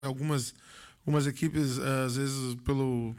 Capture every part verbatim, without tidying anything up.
algumas, algumas equipes, às vezes, pelo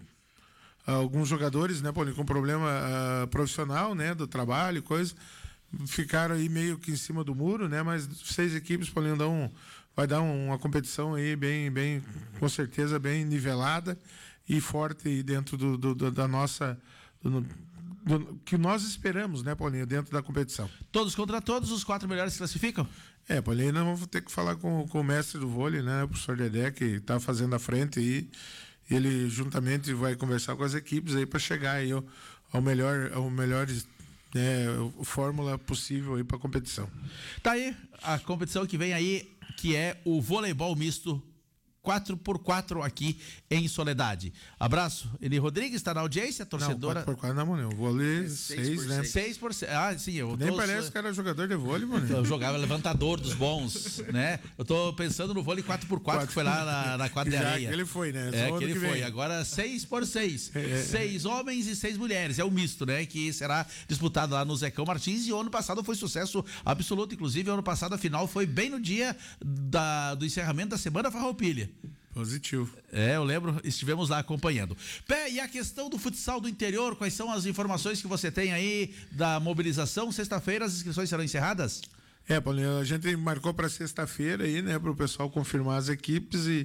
alguns jogadores, né, Paulinho, com problema uh, profissional, né, do trabalho, coisa, ficaram aí meio que em cima do muro, né, mas seis equipes, Paulinho, dá um, vai dar um, uma competição aí bem, bem, com certeza, bem nivelada e forte aí dentro do, do, do da nossa... Do, do, que nós esperamos, né, Paulinho, dentro da competição. Todos contra todos, os quatro melhores se classificam? É, Paulinho, nós vamos ter que falar com, com o mestre do vôlei, né, o professor Dedé, que está fazendo a frente aí. Ele juntamente vai conversar com as equipes aí para chegar aí ao, ao melhor, ao melhor, né, fórmula possível aí para a competição. Tá aí a competição que vem aí, que é o voleibol misto quatro por quatro aqui em Soledade. Abraço. Eli Rodrigues está na audiência, torcedora. Não, quatro por quatro não, mano. Eu vou ler seis, né? seis por seis. Ah, sim. Eu Nem tô... parece que era jogador de vôlei, mano. Eu jogava levantador dos bons, né? Eu tô pensando no vôlei quatro por quatro que foi lá na, na quadra de areia. Já, que ele foi, né? É, que ele que foi. Vem. Agora seis por seis. É, é. Seis homens e seis mulheres. É o misto, né? Que será disputado lá no Zecão Martins e o ano passado foi sucesso absoluto. Inclusive, o ano passado a final foi bem no dia da, do encerramento da Semana Farroupilha. Positivo. É, eu lembro, estivemos lá acompanhando. Pé, e a questão do futsal do interior, quais são as informações que você tem aí da mobilização? Sexta-feira as inscrições serão encerradas? É, Paulinho, a gente marcou para sexta-feira aí, né, para o pessoal confirmar as equipes e,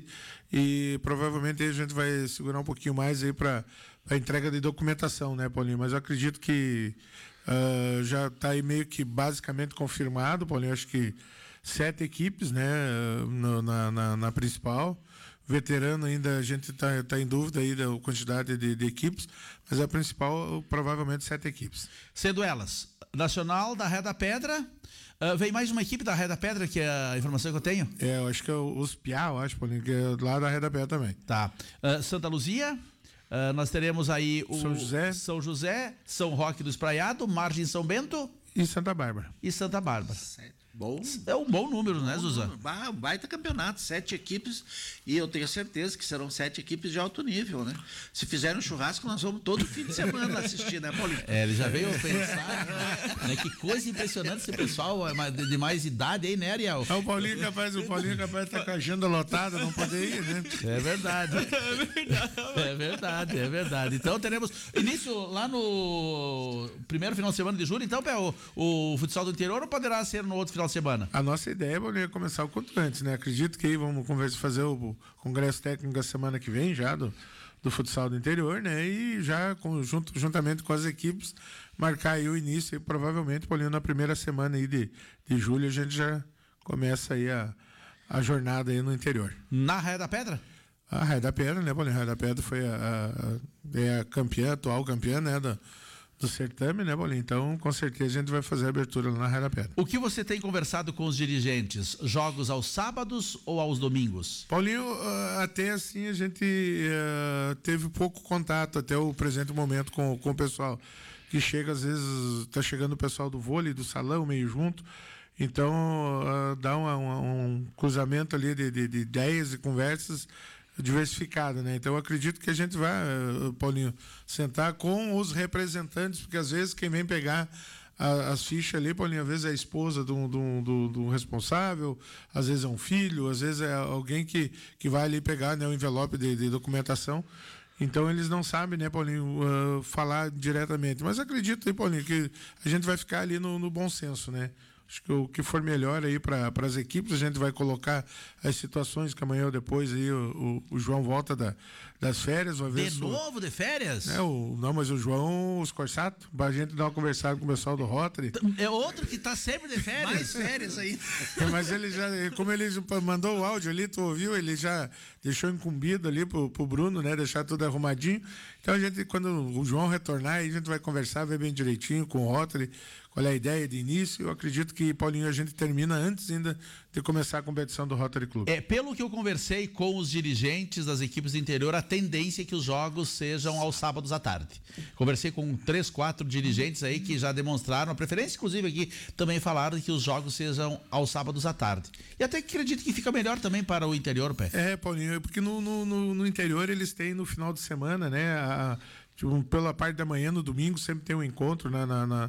e provavelmente a gente vai segurar um pouquinho mais aí para a entrega de documentação, né, Paulinho? Mas eu acredito que uh, já está aí meio que basicamente confirmado, Paulinho. Acho que sete equipes, né, no, na, na, na principal. Veterano ainda, a gente está tá em dúvida aí da quantidade de, de equipes, mas a principal, provavelmente, sete equipes. Sendo elas, Nacional da Ré da Pedra, uh, vem mais uma equipe da Ré da Pedra, que é a informação que eu tenho? É, eu acho que é os Piá, eu acho, Paulinho, que é lá da Ré da Pedra também. Tá. Uh, Santa Luzia, uh, nós teremos aí o São José, São José, São Roque do Espraiado, Margem São Bento e Santa Bárbara. E Santa Bárbara. Sete. Bom. É um bom número, bom, né, Zuzan? Um baita campeonato, sete equipes, e eu tenho certeza que serão sete equipes de alto nível, né? Se fizerem um churrasco, nós vamos todo fim de semana assistir, né, Paulinho? É, ele já veio pensar, né? Que coisa impressionante esse pessoal de mais idade aí, né, Ariel? É, o Paulinho capaz, o Paulinho capaz de estar com a agenda lotada, não poder ir, né? É verdade. É verdade. É verdade, é verdade. Então teremos início lá no primeiro final de semana de julho, então, o, o futsal do interior ou poderá ser no outro final de semana? A nossa ideia é começar o quanto antes, né? Acredito que aí vamos conversar, fazer o congresso técnico da semana que vem já do, do futsal do interior, né? E já com, junto, juntamente com as equipes marcar aí o início e provavelmente, Paulinho, na primeira semana aí de, de julho a gente já começa aí a, a jornada aí no interior. Na Raia da Pedra? A Raia da Pedra, né, Paulinho? A Raia da Pedra foi a, a, é a campeã, atual campeã, né, da do certame, né, Bolinho? Então, com certeza a gente vai fazer a abertura lá na Raia da Pedra. O que você tem conversado com os dirigentes? Jogos aos sábados ou aos domingos? Paulinho, até assim a gente uh, teve pouco contato até o presente momento com, com o pessoal que chega, às vezes está chegando o pessoal do vôlei, do salão, meio junto. Então, uh, dá uma, uma, um cruzamento ali de, de, de ideias e conversas diversificada, né? Então eu acredito que a gente vai, Paulinho, sentar com os representantes, porque às vezes quem vem pegar a, as fichas ali, Paulinho, às vezes é a esposa do, do, do, do responsável, às vezes é um filho, às vezes é alguém que, que vai ali pegar, né, o envelope de, de documentação. Então eles não sabem, né, Paulinho, uh, falar diretamente. Mas acredito aí, Paulinho, que a gente vai ficar ali no, no bom senso, né? Acho que o que for melhor aí para as equipes, a gente vai colocar as situações que amanhã ou depois aí o, o, o João volta da, das férias. Uma vez de novo, o, de férias? É, o, não, mas o João Scorsato, para a gente dar uma conversada com o pessoal do Rotary. É outro que está sempre de férias. Mais férias aí. É, mas ele já, como ele mandou o áudio ali, tu ouviu, ele já deixou incumbido ali pro, pro Bruno, né, deixar tudo arrumadinho. Então a gente, quando o João retornar, aí a gente vai conversar, ver bem direitinho com o Rotary, qual é a ideia de início. Eu acredito que, Paulinho, a gente termina antes ainda de começar a competição do Rotary Club. É, pelo que eu conversei com os dirigentes das equipes do interior, a tendência é que os jogos sejam aos sábados à tarde. Conversei com três, quatro dirigentes aí que já demonstraram a preferência, inclusive aqui também falaram que os jogos sejam aos sábados à tarde. E até que acredito que fica melhor também para o interior, Pé. É, Paulinho, porque no, no, no, no interior eles têm no final de semana, né, a, tipo, pela parte da manhã, no domingo, sempre tem um encontro na, na, na,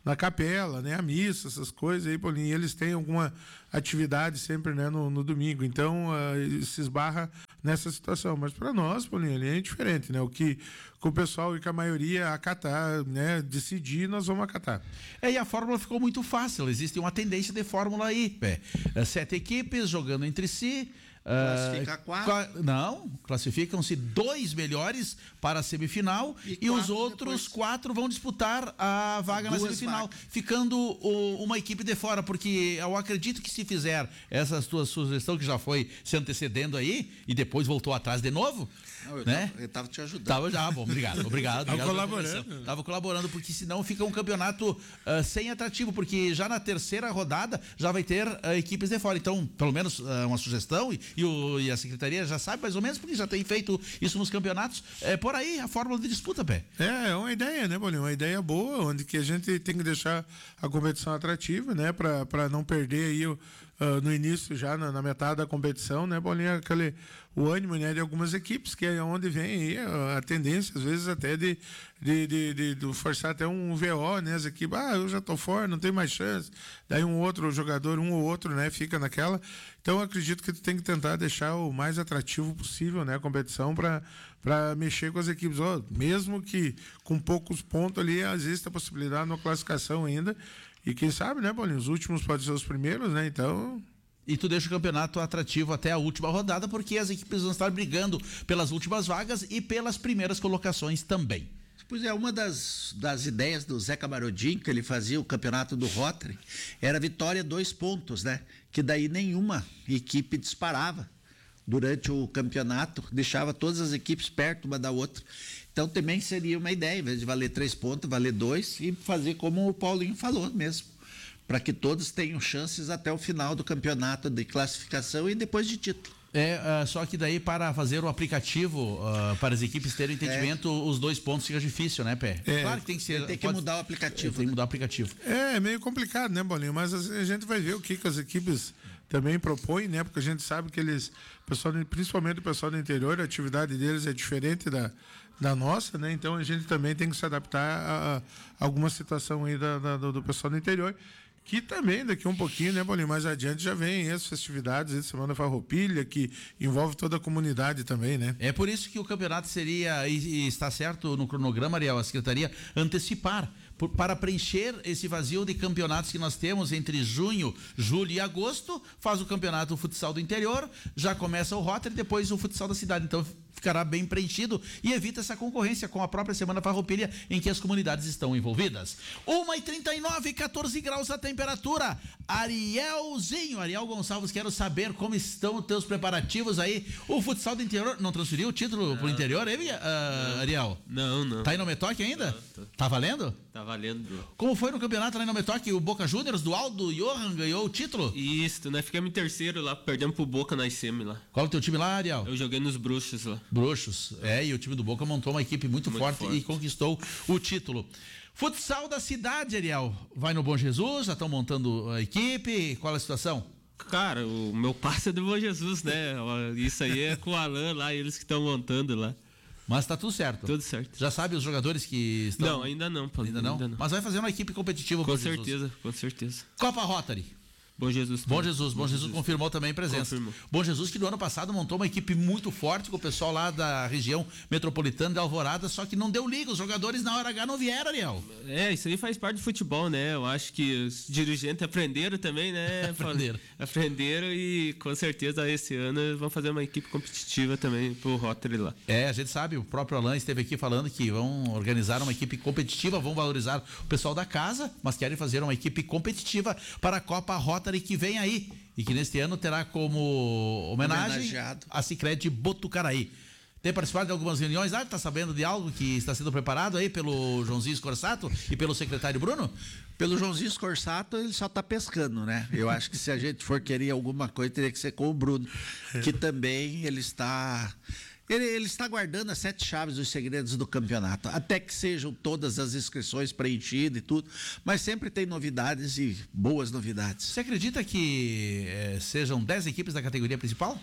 na capela, né? A missa, essas coisas aí, Paulinho, eles têm alguma atividade sempre, né, no, no domingo. Então, uh, se esbarra nessa situação. Mas para nós, Paulinho, ali é diferente, né? O que, que o pessoal e que a maioria acatar, né? Decidir, nós vamos acatar. É, e a fórmula ficou muito fácil. Existe uma tendência de fórmula aí. É, sete equipes jogando entre si. Classifica quatro. Não, classificam-se dois melhores para a semifinal e, e os outros depois. quatro vão disputar a vaga Duas na semifinal, vagas. ficando o, uma equipe de fora, porque eu acredito que se fizer essa tua sugestão que já foi se antecedendo aí e depois voltou atrás de novo, não, eu né? estava te ajudando. Tava já, bom, obrigado, obrigado. Estava colaborando. Estava colaborando, porque senão fica um campeonato uh, sem atrativo, porque já na terceira rodada já vai ter uh, equipes de fora. Então, pelo menos uh, uma sugestão e E, o, e a secretaria já sabe mais ou menos, porque já tem feito isso nos campeonatos. É por aí a fórmula de disputa, Pé. É, é uma ideia, né, Bolinho? Uma ideia boa, onde que a gente tem que deixar a competição atrativa, né? Para não perder aí o, uh, no início, já na, na metade da competição, né, Bolinho? Aquele, o ânimo, né, de algumas equipes, que é onde vem aí a, a tendência, às vezes, até de, de, de, de, de forçar até um V O, né? As equipes, ah, eu já tô fora, não tem mais chance. Daí um outro jogador, um ou outro, né, fica naquela. Então, eu acredito que tu tem que tentar deixar o mais atrativo possível, né, a competição para mexer com as equipes. Oh, mesmo que com poucos pontos ali, existe a possibilidade de uma classificação ainda. E quem sabe, né, Paulinho? Os últimos podem ser os primeiros, né? Então. E tu deixa o campeonato atrativo até a última rodada, porque as equipes vão estar brigando pelas últimas vagas e pelas primeiras colocações também. Pois é, uma das, das ideias do Zé Camarodinho, que ele fazia o campeonato do Rotary, era vitória dois pontos, né? Que daí nenhuma equipe disparava durante o campeonato, deixava todas as equipes perto uma da outra. Então também seria uma ideia, em vez de valer três pontos, valer dois e fazer como o Paulinho falou mesmo, para que todos tenham chances até o final do campeonato de classificação e depois de título. É, uh, só que daí para fazer o aplicativo, uh, para as equipes terem entendimento, é. os dois pontos fica difícil, né, Pé? É. Claro que tem que ser. Tem que pode, mudar o aplicativo. Tem que mudar o aplicativo. É, é meio complicado, né, Bolinho? Mas a gente vai ver o que, que as equipes também propõem, né? Porque a gente sabe que eles, pessoal, principalmente o pessoal do interior, a atividade deles é diferente da, da nossa, né? Então a gente também tem que se adaptar a, a alguma situação aí da, da, do, do pessoal do interior. Que também, daqui um pouquinho, né, Bolinho, mais adiante já vem as festividades de Semana Farroupilha, que envolve toda a comunidade também, né? É por isso que o campeonato seria, e, e está certo no cronograma, Ariel, a Secretaria, antecipar, por, para preencher esse vazio de campeonatos que nós temos entre junho, julho e agosto, faz o campeonato o futsal do interior, já começa o Rotary e depois o futsal da cidade. Então ficará bem preenchido e evita essa concorrência com a própria Semana Farroupilha em que as comunidades estão envolvidas. uma e trinta e nove, catorze graus a temperatura. Arielzinho, Ariel Gonçalves, quero saber como estão os teus preparativos aí. O futsal do interior, não transferiu o título não. pro interior, hein, uh, Ariel? Não, não. Tá aí no Metoque ainda? Não, tô... Tá valendo? Tá valendo. Como foi no campeonato lá no Metoque? O Boca Juniors do Aldo Johan ganhou o título? Isso, nós ficamos em terceiro lá, perdemos pro Boca na semi lá. Qual é o teu time lá, Ariel? Eu joguei nos Bruxos lá. Bruxos, é, e o time do Boca montou uma equipe muito, muito forte, forte e conquistou o título. Futsal da cidade, Ariel, vai no Bom Jesus, já estão montando a equipe, qual é a situação? Cara, o meu passe é do Bom Jesus, né? Isso aí é com o Alan lá, eles que estão montando lá. Mas tá tudo certo. Tudo certo. Já sabe os jogadores que estão... Não, ainda não, Paulo. Ainda não? Ainda não. Mas vai fazer uma equipe competitiva. Com certeza, com certeza. Copa Rotary. Bom Jesus. Bom Jesus, Bom, Bom Jesus, Jesus confirmou também presença. Confirmou. Bom Jesus que no ano passado montou uma equipe muito forte com o pessoal lá da região metropolitana de Alvorada, só que não deu liga, os jogadores na hora H não vieram, Ariel. É, isso aí faz parte do futebol, né? Eu acho que os dirigentes aprenderam também, né? aprenderam. Aprenderam e com certeza esse ano vão fazer uma equipe competitiva também pro Rotary lá. É, a gente sabe, o próprio Alan esteve aqui falando que vão organizar uma equipe competitiva, vão valorizar o pessoal da casa, mas querem fazer uma equipe competitiva para a Copa Rotary que vem aí e que neste ano terá como homenagem a Sicredi Botucaraí. Tem participado de algumas reuniões? Ah, está sabendo de algo que está sendo preparado aí pelo Joãozinho Scorsato e pelo secretário Bruno? Pelo Joãozinho Scorsato, ele só está pescando, né? Eu acho que se a gente for querer alguma coisa, teria que ser com o Bruno, que também ele está... Ele, ele está guardando as sete chaves dos segredos do campeonato, até que sejam todas as inscrições preenchidas e tudo, mas sempre tem novidades e boas novidades. Você acredita que eh, sejam dez equipes da categoria principal?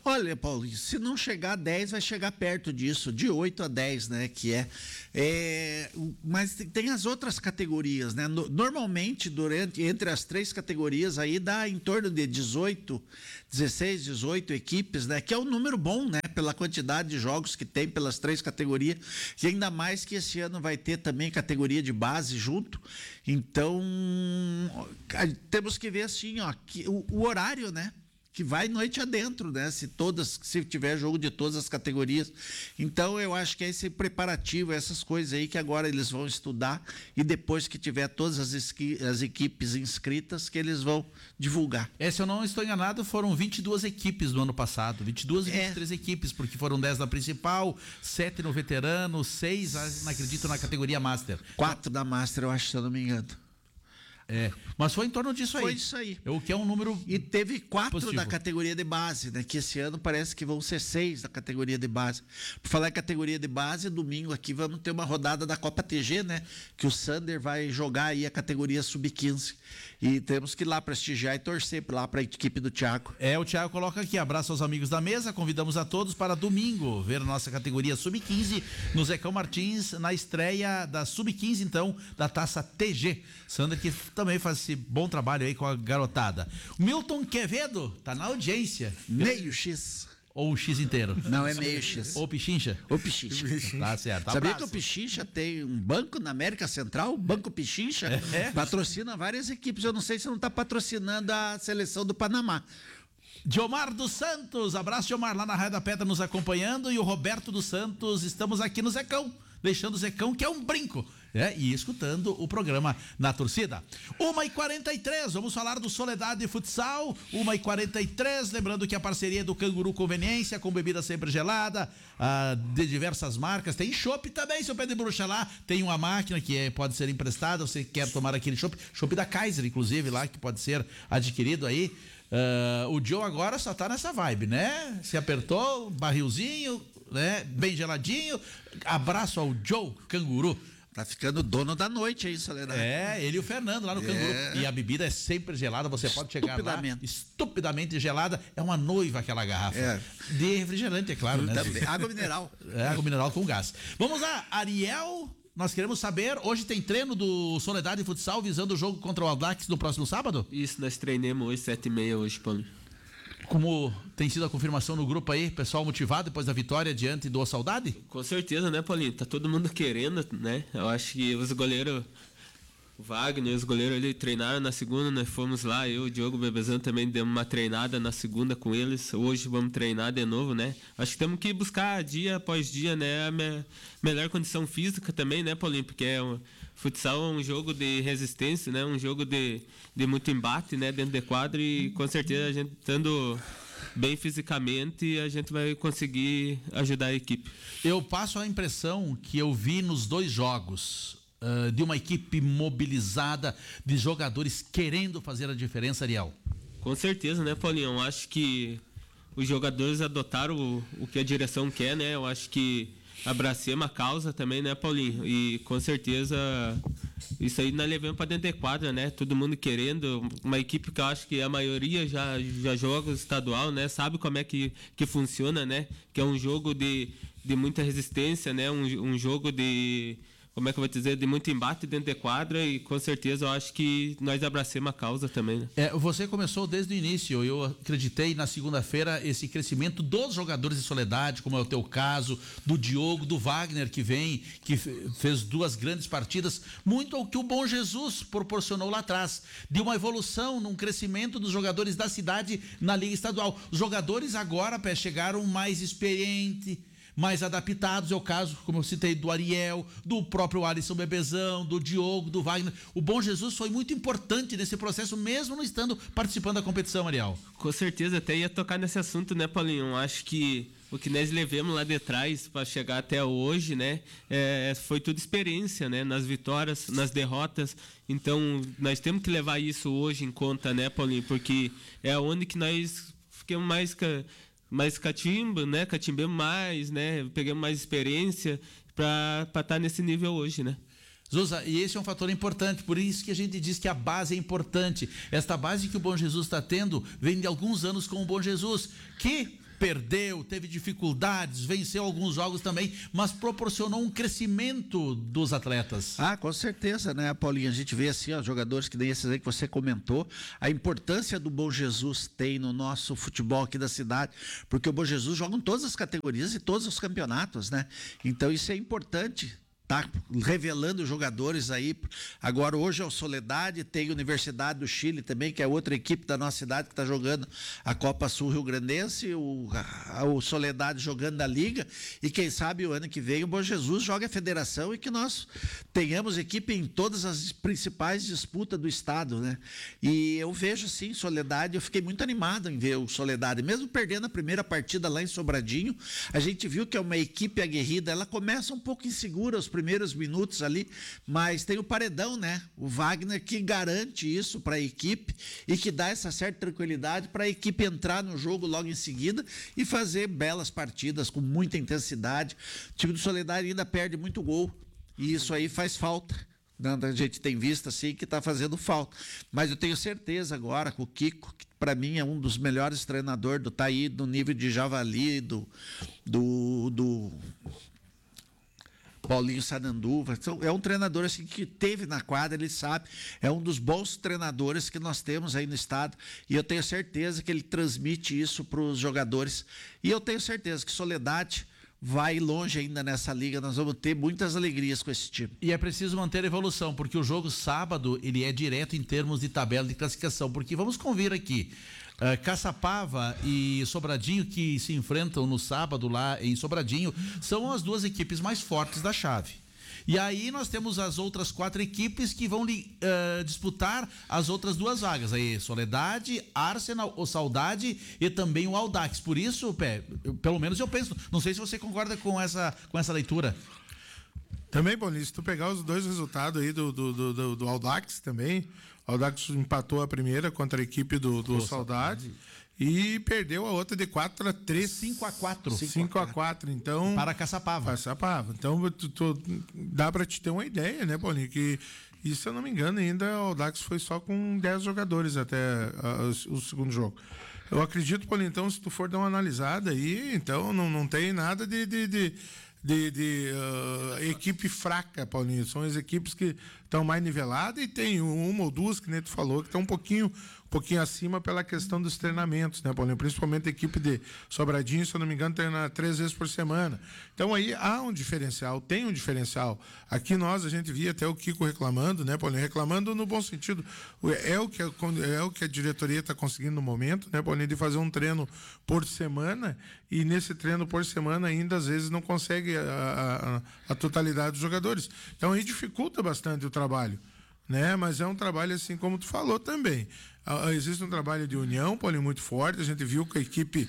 Olha, Paulo, se não chegar a dez, vai chegar perto disso, de oito a dez, né? Que é, é mas tem as outras categorias, né? No, normalmente, durante, entre as três categorias aí, dá em torno de dezoito, dezesseis, dezoito equipes, né? Que é um número bom, né? Pela quantidade de jogos que tem pelas três categorias. E ainda mais que esse ano vai ter também categoria de base junto. Então, temos que ver assim, ó, que, o, o horário, né? Que vai noite adentro, né? Se todas, se tiver jogo de todas as categorias. Então, eu acho que é esse preparativo, essas coisas aí que agora eles vão estudar e depois que tiver todas as, esqui, as equipes inscritas, que eles vão divulgar. É, se eu não estou enganado, foram vinte e duas equipes no ano passado, vinte e duas e vinte e três é. equipes, porque foram dez na principal, sete no veterano, seis, não acredito, na categoria Master. quatro da Master, eu acho, se eu não me engano. É, mas foi em torno disso aí. Foi isso aí. O que é um número E teve quatro positivo. da categoria de base, né? Que esse ano parece que vão ser seis da categoria de base. Por falar em categoria de base, domingo aqui vamos ter uma rodada da Copa T G, né? Que o Sander vai jogar aí a categoria sub quinze. E temos que ir lá prestigiar e torcer lá para a equipe do Thiago. É, o Thiago coloca aqui, abraço aos amigos da mesa, convidamos a todos para domingo ver a nossa categoria sub quinze no Zecão Martins, na estreia da sub quinze, então, da Taça T G. Sander que também faz esse bom trabalho aí com a garotada. O Milton Quevedo tá na audiência. Meio X. Ou o X inteiro? Não, é meio X. Ou Pichincha? O Pichincha. Tá certo. Sabia Abraço. que o Pichincha tem um banco na América Central? O Banco Pichincha É? patrocina várias equipes. Eu não sei se não está patrocinando a seleção do Panamá. Diomar dos Santos, abraço Diomar, lá na Raia da Pedra nos acompanhando, e o Roberto dos Santos, estamos aqui no Zecão, deixando o Zecão que é um brinco, é, e escutando o programa na torcida. uma e quarenta e três, vamos falar do Soledade Futsal, uma e quarenta e três, lembrando que a parceria do Canguru Conveniência, com bebida sempre gelada, ah, de diversas marcas, tem chopp também, seu Pedro Bruxa lá, tem uma máquina que é, pode ser emprestada, você quer tomar aquele chopp, chopp da Kaiser, inclusive, lá, que pode ser adquirido aí. Uh, o Joe agora só tá nessa vibe, né? Se apertou, barrilzinho, né? Bem geladinho. Abraço ao Joe Canguru. Tá ficando dono da noite aí, Soledade. É, ele e o Fernando lá no É. Canguru. E a bebida é sempre gelada, você pode chegar lá. Estupidamente gelada. É uma noiva aquela garrafa. É. De refrigerante, é claro, né? Também. Água mineral. É, água mineral com gás. Vamos lá, Ariel. Nós queremos saber, hoje tem treino do Soledade Futsal visando o jogo contra o Audax no próximo sábado? Isso, nós treinamos hoje, sete e meia hoje, Paulo. Como tem sido a confirmação no grupo aí, pessoal motivado depois da vitória diante do Saudade? Com certeza, né, Paulinho? Tá todo mundo querendo, né? Eu acho que os goleiros, o Wagner, os goleiros ali treinaram na segunda, nós fomos lá, eu e o Diogo Bebezão também demos uma treinada na segunda com eles. Hoje vamos treinar de novo, né? Acho que temos que buscar dia após dia, né, a me- melhor condição física também, né, Paulinho? Porque é um, futsal é um jogo de resistência, né? Um jogo de, de muito embate, né, dentro de quadro, e com certeza a gente estando bem fisicamente, a gente vai conseguir ajudar a equipe. Eu passo a impressão que eu vi nos dois jogos uh, de uma equipe mobilizada, de jogadores querendo fazer a diferença, Ariel. Com certeza, né, Paulinho? Eu acho que os jogadores adotaram o, o que a direção quer, né? Eu acho que abracemos a causa também, né, Paulinho? E com certeza isso aí nós levamos para dentro de quadra, né? Todo mundo querendo, uma equipe que eu acho que a maioria já, já joga estadual, né? Sabe como é que, que funciona, né? Que é um jogo de, de muita resistência, né? Um, um jogo de, como é que eu vou dizer, de muito embate dentro de quadra, e com certeza eu acho que nós abracemos a causa também, né? É, você começou desde o início, eu acreditei na segunda-feira esse crescimento dos jogadores de Soledade, como é o teu caso, do Diogo, do Wagner que vem, que fez duas grandes partidas, muito ao que o Bom Jesus proporcionou lá atrás, de uma evolução, num crescimento dos jogadores da cidade na Liga Estadual. Os jogadores agora, Pé, chegaram mais experientes, mais adaptados, é o caso, como eu citei, do Ariel, do próprio Alisson Bebezão, do Diogo, do Wagner. O Bom Jesus foi muito importante nesse processo, mesmo não estando participando da competição, Ariel. Com certeza, até ia tocar nesse assunto, né, Paulinho? Eu acho que o que nós levamos lá de trás para chegar até hoje, né, é, foi tudo experiência, né, nas vitórias, nas derrotas. Então, nós temos que levar isso hoje em conta, né, Paulinho? Porque é onde que nós ficamos mais... mais catimba, né? Catimbemos mais, né? Pegamos mais experiência para estar tá nesse nível hoje, né? Zusa, e esse é um fator importante, por isso que a gente diz que a base é importante. Esta base que o Bom Jesus está tendo vem de alguns anos com o Bom Jesus, que perdeu, teve dificuldades, venceu alguns jogos também, mas proporcionou um crescimento dos atletas. Ah, com certeza, né, Paulinho? A gente vê assim, ó, jogadores que nem esses aí que você comentou, a importância do Bom Jesus tem no nosso futebol aqui da cidade, porque o Bom Jesus joga em todas as categorias e todos os campeonatos, né? Então isso é importante. Tá revelando jogadores aí. Agora, hoje é o Soledade, tem a Universidade do Chile também, que é outra equipe da nossa cidade que está jogando a Copa Sul Rio Grandense, o, a, o Soledade jogando na Liga, e quem sabe o ano que vem o Bom Jesus joga a federação e que nós tenhamos equipe em todas as principais disputas do estado, né? E eu vejo sim, Soledade, eu fiquei muito animado em ver o Soledade, mesmo perdendo a primeira partida lá em Sobradinho, a gente viu que é uma equipe aguerrida, ela começa um pouco insegura os primeiros minutos ali, mas tem o paredão, né? O Wagner que garante isso para a equipe e que dá essa certa tranquilidade para a equipe entrar no jogo logo em seguida e fazer belas partidas com muita intensidade. O time do Soledade ainda perde muito gol e isso aí faz falta. A gente tem visto assim que está fazendo falta. Mas eu tenho certeza agora com o Kiko, que para mim é um dos melhores treinadores do tá aí no nível de Javali, do do, do Paulinho Sananduva, é um treinador assim que teve na quadra, ele sabe, é um dos bons treinadores que nós temos aí no estado e eu tenho certeza que ele transmite isso para os jogadores e eu tenho certeza que Soledade vai longe ainda nessa liga, nós vamos ter muitas alegrias com esse time. E é preciso manter a evolução, porque o jogo sábado, ele é direto em termos de tabela de classificação, porque vamos convir aqui, Uh, Caçapava e Sobradinho, que se enfrentam no sábado lá em Sobradinho, são as duas equipes mais fortes da chave. E aí nós temos as outras quatro equipes que vão uh, disputar as outras duas vagas. Aí Soledade, Arsenal, o Saudade e também o Audax. Por isso, Pé, eu, pelo menos eu penso, não sei se você concorda com essa, com essa leitura. Também, Boninho, se tu pegar os dois resultados aí do, do, do, do, do Audax também, o Audax empatou a primeira contra a equipe do, do Saudade e perdeu a outra de quatro a três. cinco a quatro. cinco a quatro, então... Para Caçapava. Caçapava. Então, tu, tu, dá para te ter uma ideia, né, Paulinho, que, e se eu não me engano, ainda o Audax foi só com dez jogadores até uh, o segundo jogo. Eu acredito, Paulinho, então, se tu for dar uma analisada aí, então não, não tem nada de... de, de de, de uh, equipe fraca, Paulinho. São as equipes que estão mais niveladas e tem uma ou duas, que nem tu falou, que estão um pouquinho, um pouquinho acima pela questão dos treinamentos, né, Paulinho? Principalmente a equipe de Sobradinho, se eu não me engano, treina três vezes por semana. Então aí há um diferencial, tem um diferencial. Aqui nós, a gente via até o Kiko reclamando, né, Paulinho? Reclamando no bom sentido. É o que, é o que a diretoria está conseguindo no momento, né, Paulinho? De fazer um treino por semana e nesse treino por semana ainda às vezes não consegue A, a, a totalidade dos jogadores. Então aí dificulta bastante o trabalho, né? Mas é um trabalho assim como tu falou também. Uh, existe um trabalho de união, Paulinho, muito forte. A gente viu que a equipe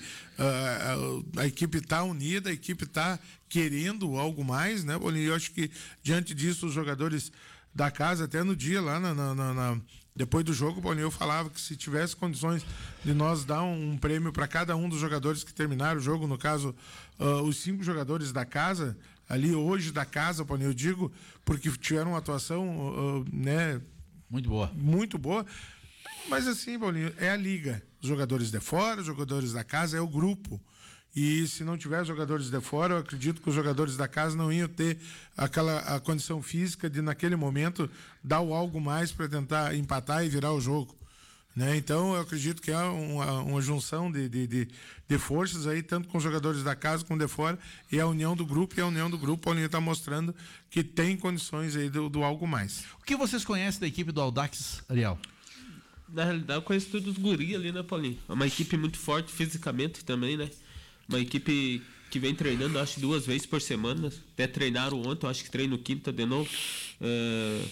uh, a equipe está unida, a equipe está querendo algo mais, né, Paulinho? Eu acho que diante disso os jogadores da casa, até no dia lá na, na, na, na depois do jogo, Paulinho, eu falava que se tivesse condições de nós dar um, um prêmio para cada um dos jogadores que terminaram o jogo, no caso, uh, os cinco jogadores da casa, ali hoje da casa, Paulinho, eu digo, porque tiveram uma atuação, uh, né, muito boa. Muito boa. Mas assim, Paulinho, é a liga. Os jogadores de fora, os jogadores da casa, é o grupo. E se não tiver jogadores de fora, eu acredito que os jogadores da casa não iam ter aquela a condição física de, naquele momento, dar o algo mais para tentar empatar e virar o jogo. Né? Então, eu acredito que é uma, uma junção de, de, de, de forças aí, tanto com os jogadores da casa como de fora, e a união do grupo, e a união do grupo, o Paulinho está mostrando que tem condições aí do, do algo mais. O que vocês conhecem da equipe do Audax, Ariel? Na realidade, eu conheço todos os guri ali, né, Paulinho? É uma equipe muito forte fisicamente também, né? Uma equipe que vem treinando, acho, duas vezes por semana. Até treinaram ontem, acho que treino quinta de novo. É,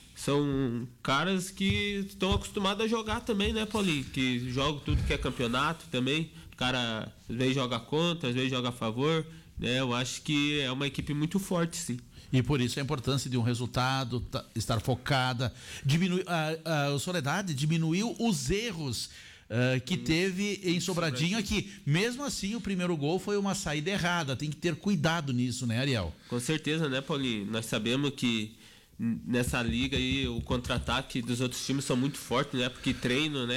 são caras que estão acostumados a jogar também, né, Paulinho? Que jogam tudo que é campeonato também. O cara às vezes joga contra, às vezes joga a favor. Né? Eu acho que é uma equipe muito forte, sim. E por isso a importância de um resultado, tá, estar focada. Diminui, a, a Soledade diminuiu os erros Uh, que teve em Sobradinho aqui. Mesmo assim, o primeiro gol foi uma saída errada. Tem que ter cuidado nisso, né, Ariel? Com certeza, né, Paulinho? Nós sabemos que nessa liga aí o contra-ataque dos outros times são muito fortes, né? Porque treino, né?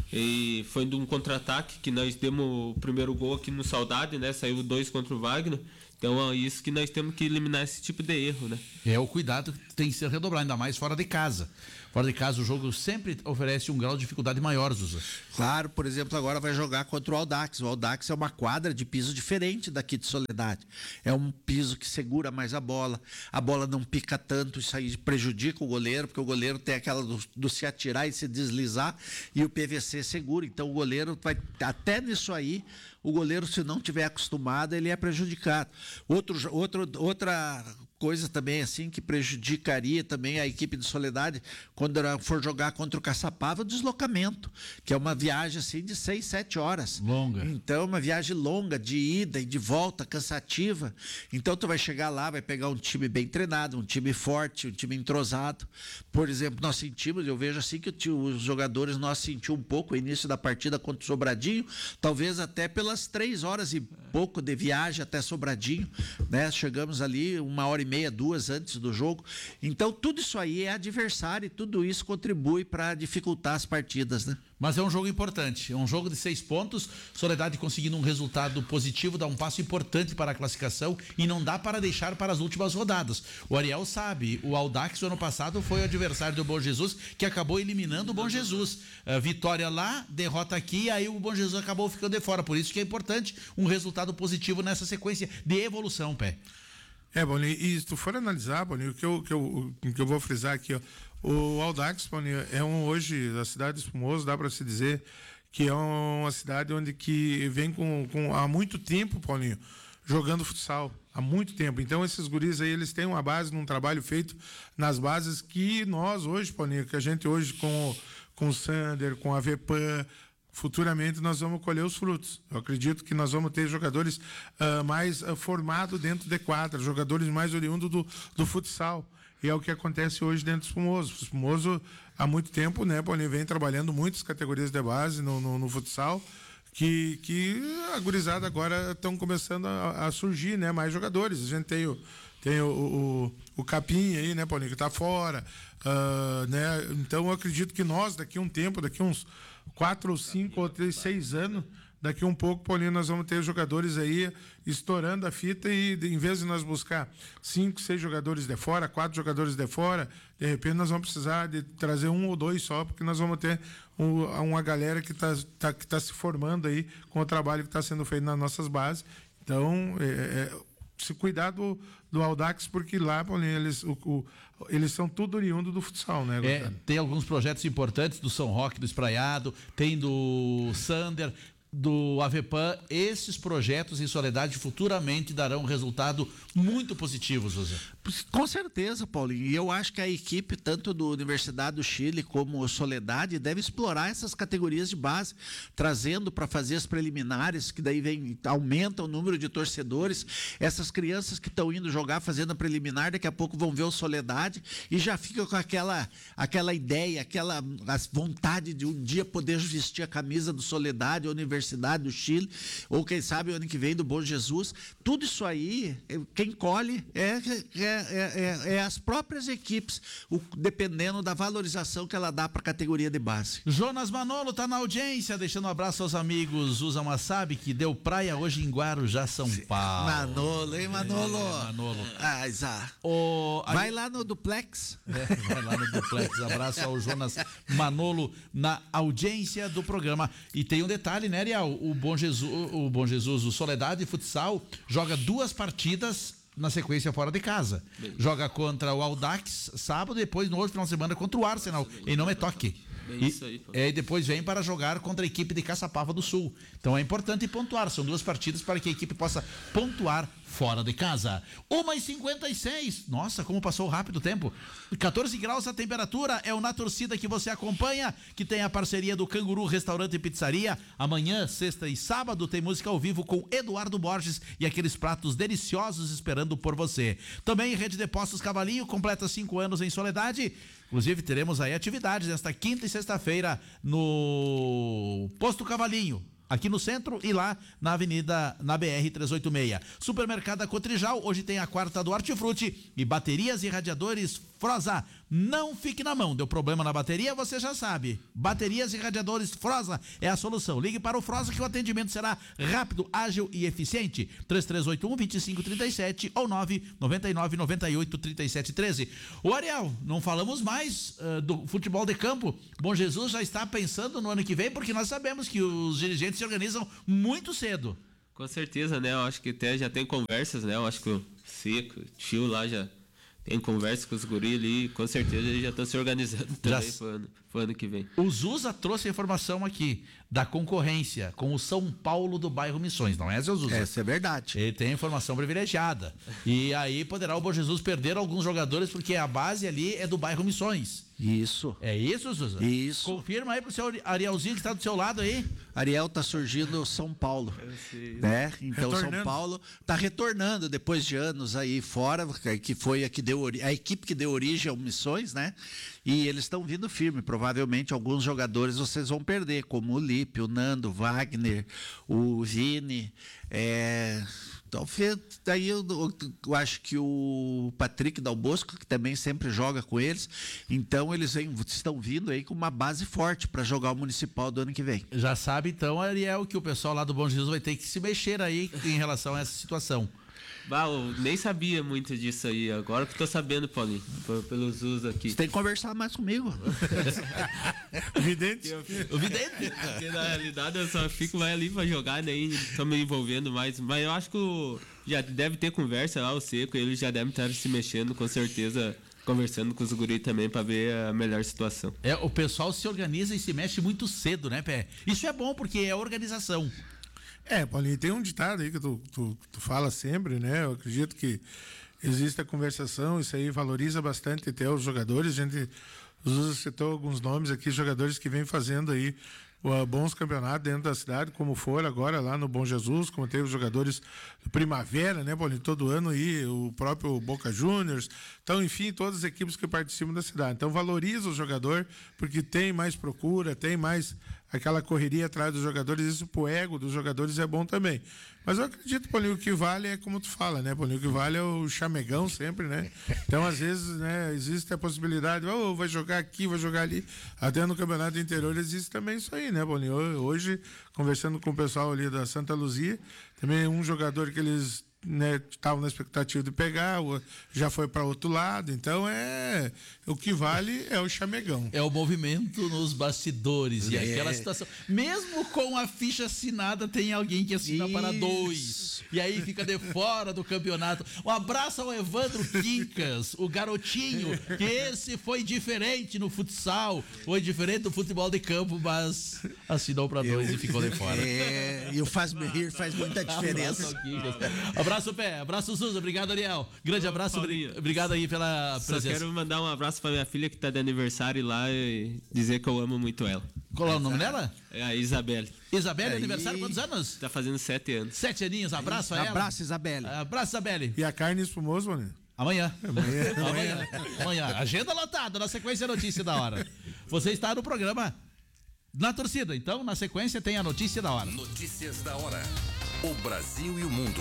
E foi de um contra-ataque que nós demos o primeiro gol aqui no Saudade, né? Saiu dois contra o Wagner. Então é isso que nós temos que eliminar, esse tipo de erro, né? É o cuidado que tem que ser redobrado, ainda mais fora de casa. Fora de casa o jogo sempre oferece um grau de dificuldade maior, Zuza. Claro, por exemplo, agora vai jogar contra o Audax. O Audax é uma quadra de piso diferente daqui de Soledade. É um piso que segura mais a bola, a bola não pica tanto, isso aí prejudica o goleiro, porque o goleiro tem aquela do, do se atirar e se deslizar, e o P V C segura. Então o goleiro vai, até nisso aí, o goleiro, se não tiver acostumado, ele é prejudicado. Outro, outro, outra coisa também assim que prejudicaria também a equipe de Soledade quando ela for jogar contra o Caçapava, o deslocamento, que é uma viagem assim de seis, sete horas. Longa. Então, uma viagem longa, de ida e de volta, cansativa. Então, tu vai chegar lá, vai pegar um time bem treinado, um time forte, um time entrosado. Por exemplo, nós sentimos, eu vejo assim que os jogadores, nós sentimos um pouco o início da partida contra o Sobradinho, talvez até pelas três horas e pouco de viagem até Sobradinho, né? Chegamos ali uma hora e meia, duas antes do jogo. Então, tudo isso aí é adversário e tudo isso contribui para dificultar as partidas, né? Mas é um jogo importante, é um jogo de seis pontos, Soledade conseguindo um resultado positivo, dá um passo importante para a classificação e não dá para deixar para as últimas rodadas. O Ariel sabe, o Audax do ano passado foi o adversário do Bom Jesus, que acabou eliminando o Bom Jesus. Uh, vitória lá, derrota aqui, aí o Bom Jesus acabou ficando de fora. Por isso que é importante um resultado positivo nessa sequência de evolução, Pé. É, Boninho, e se tu for analisar, Boninho, o que eu, que eu, o que eu vou frisar aqui, ó, o Audax, Boninho, é um, hoje, a cidade de Espumoso, dá para se dizer que é uma cidade onde que vem com, com há muito tempo, Paulinho, jogando futsal, há muito tempo. Então, esses guris aí, eles têm uma base, num trabalho feito nas bases que nós hoje, Paulinho, que a gente hoje com, com o Sander, com a Vepan, futuramente nós vamos colher os frutos. Eu acredito que nós vamos ter jogadores uh, mais uh, formados dentro de quadra, jogadores mais oriundos do, do futsal. E é o que acontece hoje dentro do Espumoso. O Espumoso, há muito tempo, né, ele vem trabalhando muitas categorias de base no, no, no futsal, que, que a gurizada agora estão começando a, a surgir, né, mais jogadores. A gente tem o, tem o, o, o Capim aí, né, Paulinho, que está fora. Uh, né? Então, eu acredito que nós, daqui a um tempo, daqui a uns quatro ou cinco ou três, seis anos, daqui um pouco, Paulinho, nós vamos ter jogadores aí estourando a fita e em vez de nós buscar cinco, seis jogadores de fora, quatro jogadores de fora, de repente nós vamos precisar de trazer um ou dois só, porque nós vamos ter um, uma galera que está tá, que tá se formando aí com o trabalho que está sendo feito nas nossas bases. Então, é, é, se cuidar do, do Audax, porque lá, Paulinho, eles, o, o, eles são tudo oriundo do futsal, né? É, tem alguns projetos importantes do São Roque, do Espraiado, tem do Sander, do Avepan. Esses projetos em Soledade futuramente darão um resultado muito positivo, José. Com certeza, Paulinho. E eu acho que a equipe, tanto do Universidade do Chile como o Soledade, deve explorar essas categorias de base, trazendo para fazer as preliminares, que daí vem, aumenta o número de torcedores. Essas crianças que estão indo jogar fazendo a preliminar, daqui a pouco vão ver o Soledade e já ficam com aquela, aquela ideia, aquela vontade de um dia poder vestir a camisa do Soledade, ou Universidade do Chile, ou quem sabe o ano que vem do Bom Jesus. Tudo isso aí, quem colhe é, é É, é, é as próprias equipes, o, dependendo da valorização que ela dá para a categoria de base. Jonas Manolo tá na audiência, deixando um abraço aos amigos Usa Wasabi, que deu praia hoje em Guarujá, São Paulo. Manolo, hein, Manolo? É, Manolo. Ah, Zá. O, vai lá no Duplex. É, vai lá no Duplex. Abraço ao Jonas Manolo na audiência do programa. E tem um detalhe, né, Ariel? O Bom Jesus, o Bom Jesus, o Soledade Futsal, joga duas partidas na sequência fora de casa. Bem. Joga contra o Audax sábado, depois no outro final de semana contra o Arsenal, em Nome Toque. E, isso aí, e depois vem para jogar contra a equipe de Caçapava do Sul. Então é importante pontuar, são duas partidas para que a equipe possa pontuar fora de casa. uma e cinquenta e seis, nossa, como passou rápido o tempo. quatorze graus a temperatura, é o Na Torcida que você acompanha, que tem a parceria do Canguru Restaurante e Pizzaria. Amanhã, sexta e sábado, tem música ao vivo com Eduardo Borges e aqueles pratos deliciosos esperando por você. Também Rede de Postos Cavalinho, completa cinco anos em Soledade. Inclusive, teremos aí atividades nesta quinta e sexta-feira no Posto Cavalinho, aqui no centro e lá na avenida, na B R trezentos e oitenta e seis. Supermercado Cotrijal, hoje tem a quarta do Hortifruti e baterias e radiadores Froza. Não fique na mão. Deu problema na bateria, você já sabe. Baterias e radiadores Froza é a solução. Ligue para o Froza que o atendimento será rápido, ágil e eficiente. três três oito um, dois cinco três sete ou nove nove nove nove oito três sete um três. Ô Ariel, não falamos mais uh, do futebol de campo. Bom Jesus já está pensando no ano que vem, porque nós sabemos que os dirigentes se organizam muito cedo. Com certeza, né? Eu acho que até já tem conversas, né? Eu acho que o Seco, o tio lá já tem conversa com os guris ali. Com certeza eles já estão se organizando também Já... pro ano, pro ano que vem. O Zusa trouxe a informação aqui da concorrência com o São Paulo do bairro Missões, não é, seu Zusa? Essa é verdade. Ele tem informação privilegiada. E aí poderá o Bom Jesus perder alguns jogadores, porque a base ali é do bairro Missões. Isso. É isso, Zusa? Isso. Confirma aí pro seu Arielzinho que está do seu lado aí. Ariel tá surgindo São Paulo, né? Então Retornando. São Paulo tá retornando depois de anos aí fora, que foi a que deu ori- a equipe que deu origem ao Missões, né? E eles estão vindo firme. Provavelmente alguns jogadores vocês vão perder, como o Lipe, o Nando, o Wagner, o Vini, é... Talvez, daí eu, eu, eu acho que o Patrick Dal Bosco, que também sempre joga com eles, então eles vem, estão vindo aí com uma base forte para jogar o Municipal do ano que vem. Já sabe então, Ariel, que o pessoal lá do Bom Jesus vai ter que se mexer aí em relação a essa situação. Bah, eu nem sabia muito disso aí. Agora que tô sabendo, Paulinho, p- pelos usos aqui. Você tem que conversar mais comigo. Vidente. O vidente. Porque na realidade eu só fico mais ali pra jogar, nem tô me envolvendo mais. Mas eu acho que o, já deve ter conversa lá, o Seco, eles já devem estar se mexendo, com certeza, conversando com os guris também pra ver a melhor situação. É, o pessoal se organiza e se mexe muito cedo, né, Pé? Isso é bom porque é organização. É, Paulinho, tem um ditado aí que tu, tu, tu fala sempre, né? Eu acredito que existe a conversação, isso aí valoriza bastante até os jogadores. A gente os citou alguns nomes aqui, jogadores que vêm fazendo aí uh, bons campeonatos dentro da cidade, como foram agora lá no Bom Jesus, como teve os jogadores do Primavera, né, Paulinho? Todo ano aí, o próprio Boca Juniors. Então, enfim, todas as equipes que participam da cidade. Então, valoriza o jogador, porque tem mais procura, tem mais aquela correria atrás dos jogadores, isso pro ego dos jogadores é bom também. Mas eu acredito, Paulinho, o que vale é como tu fala, né, Paulinho? O que vale é o chamegão sempre, né? Então, às vezes, né, existe a possibilidade, oh, vai jogar aqui, vai jogar ali. Até no campeonato interior existe também isso aí, né, Paulinho? Hoje, conversando com o pessoal ali da Santa Luzia, também um jogador que eles estavam, né, na expectativa de pegar, já foi para outro lado. Então é o que vale é o chamegão. É o movimento nos bastidores e É. aquela situação. Mesmo com a ficha assinada, tem alguém que assina Isso. para dois. E aí fica de fora do campeonato. Um abraço ao Evandro Quincas, o garotinho, que esse foi diferente no futsal, foi diferente no futebol de campo, mas assinou para dois e ficou de fora. É, e o faz-me rir faz muita diferença. Abraço, Quincas. Abraço, Pé. Abraço, Suza. Obrigado, Ariel. Grande abraço. Paulinho. Obrigado aí pela Só presença. quero mandar um abraço pra minha filha que tá de aniversário lá e dizer que eu amo muito ela. Qual é o nome dela? É a Isabelle. Isabelle, Aí. aniversário, quantos anos? Tá fazendo sete anos. Sete aninhos. Abraço a ela. Abraço, Isabelle. Abraço, Isabelle. E a carne espumosa, mano? Amanhã. Amanhã. Amanhã. Amanhã. Agenda lotada, na sequência notícia da hora. Você está no programa Na Torcida, então na sequência tem a notícia da hora. Notícias da hora. O Brasil e o mundo.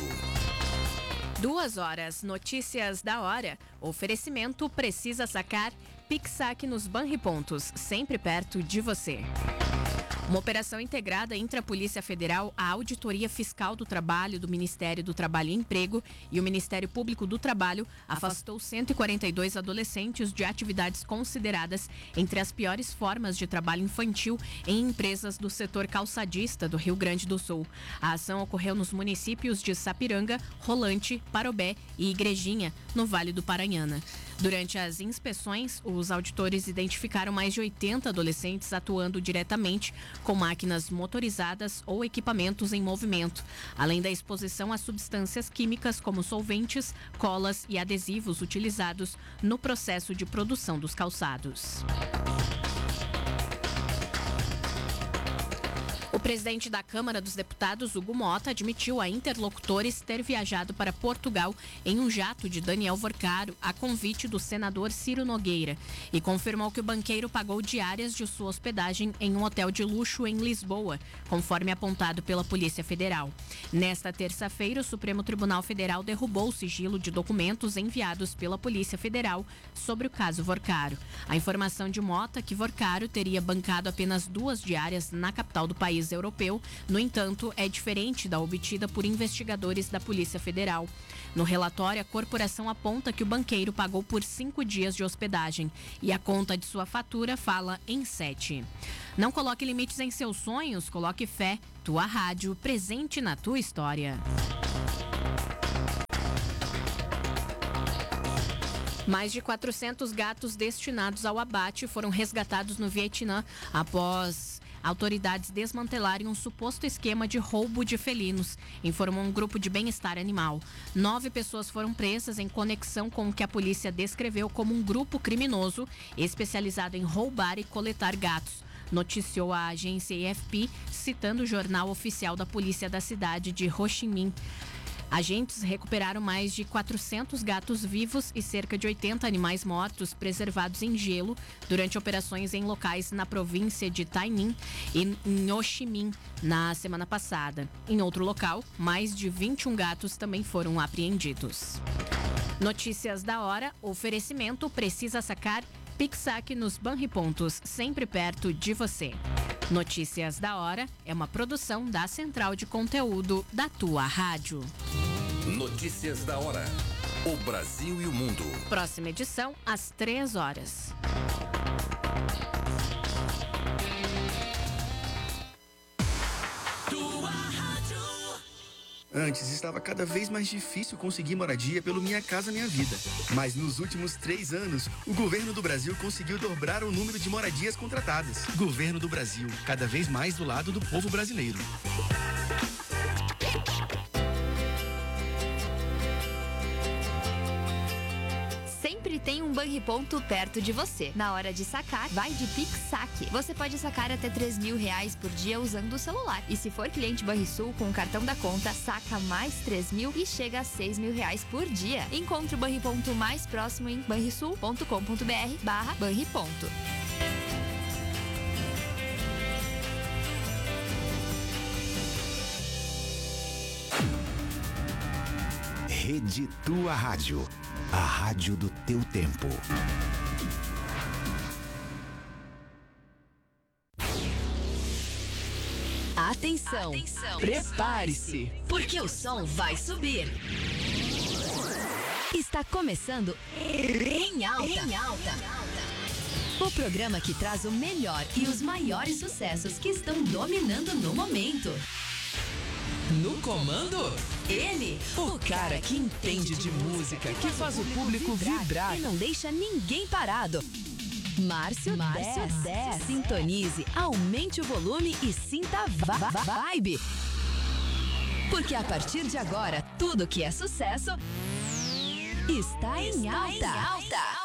Duas horas, notícias da hora. Oferecimento precisa sacar. Pixac nos Banripontos, sempre perto de você. Uma operação integrada entre a Polícia Federal, a Auditoria Fiscal do Trabalho do Ministério do Trabalho e Emprego e o Ministério Público do Trabalho afastou cento e quarenta e dois adolescentes de atividades consideradas entre as piores formas de trabalho infantil em empresas do setor calçadista do Rio Grande do Sul. A ação ocorreu nos municípios de Sapiranga, Rolante, Parobé e Igrejinha, no Vale do Paranhana. Durante as inspeções, os auditores identificaram mais de oitenta adolescentes atuando diretamente com máquinas motorizadas ou equipamentos em movimento, além da exposição a substâncias químicas como solventes, colas e adesivos utilizados no processo de produção dos calçados. O presidente da Câmara dos Deputados, Hugo Mota, admitiu a interlocutores ter viajado para Portugal em um jato de Daniel Vorcaro, a convite do senador Ciro Nogueira, e confirmou que o banqueiro pagou diárias de sua hospedagem em um hotel de luxo em Lisboa, conforme apontado pela Polícia Federal. Nesta terça-feira, o Supremo Tribunal Federal derrubou o sigilo de documentos enviados pela Polícia Federal sobre o caso Vorcaro. A informação de Mota que Vorcaro teria bancado apenas duas diárias na capital do país europeu, no entanto, é diferente da obtida por investigadores da Polícia Federal. No relatório, a corporação aponta que o banqueiro pagou por cinco dias de hospedagem e a conta de sua fatura fala em sete. Não coloque limites em seus sonhos, coloque fé. Tua rádio, presente na tua história. Mais de quatrocentos gatos destinados ao abate foram resgatados no Vietnã após autoridades desmantelarem um suposto esquema de roubo de felinos, informou um grupo de bem-estar animal. Nove pessoas foram presas em conexão com o que a polícia descreveu como um grupo criminoso especializado em roubar e coletar gatos, noticiou a agência A F P, citando o jornal oficial da polícia da cidade de Ho Chi Minh. Agentes recuperaram mais de quatrocentos gatos vivos e cerca de oitenta animais mortos preservados em gelo durante operações em locais na província de Tay Ninh e em Ho Chi Minh na semana passada. Em outro local, mais de vinte e um gatos também foram apreendidos. Notícias da hora, oferecimento precisa sacar Pixac nos Banripontos, sempre perto de você. Notícias da hora é uma produção da Central de Conteúdo da tua rádio. Notícias da hora. O Brasil e o mundo. Próxima edição, às três horas. Antes estava cada vez mais difícil conseguir moradia pelo Minha Casa Minha Vida. Mas nos últimos três anos, o governo do Brasil conseguiu dobrar o número de moradias contratadas. Governo do Brasil, cada vez mais do lado do povo brasileiro. Sempre tem um Banriponto perto de você. Na hora de sacar, vai de Pixac. Você pode sacar até três mil reais por dia usando o celular. E se for cliente Banrisul com o cartão da conta, saca mais três mil e chega a seis mil reais por dia. Encontre o Banriponto mais próximo em banrisul ponto com ponto br barra Banriponto. Rede Tua Rádio. A rádio do teu tempo. Atenção, Atenção. Prepare-se, porque o som vai subir. Está começando Em Alta. Em Alta. O programa que traz o melhor e os maiores sucessos que estão dominando no momento. No comando, ele, o cara que entende de música, que faz o público vibrar e não deixa ninguém parado. Márcio, Márcio dez. Sintonize, aumente o volume e sinta a vibe. Porque a partir de agora, tudo que é sucesso está em alta.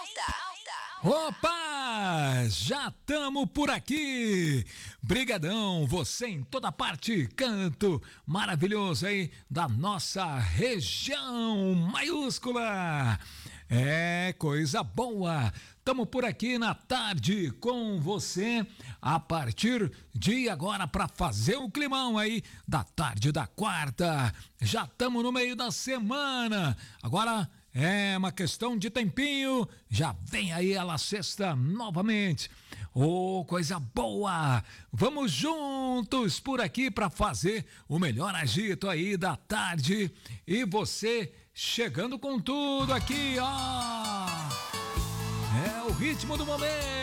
Opa! Já estamos por aqui! Brigadão, você em toda parte, canto maravilhoso aí da nossa região maiúscula. É coisa boa! Estamos por aqui na tarde com você a partir de agora para fazer o climão aí da tarde da quarta. Já estamos no meio da semana. Agora é uma questão de tempinho, já vem aí ela sexta novamente. Oh, coisa boa! Vamos juntos por aqui para fazer o melhor agito aí da tarde. E você chegando com tudo aqui, ó! É o ritmo do momento.